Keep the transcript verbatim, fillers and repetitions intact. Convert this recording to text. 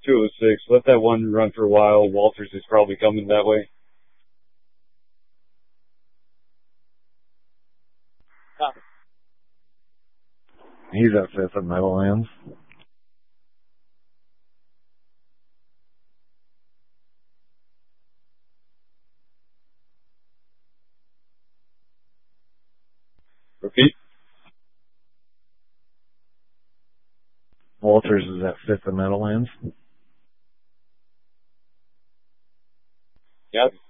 two oh six. Let that one run for a while. Walters is probably coming that way. Copy. He's at fifth at Meadowlands. Repeat. Walters is at fifth at Meadowlands. Yep.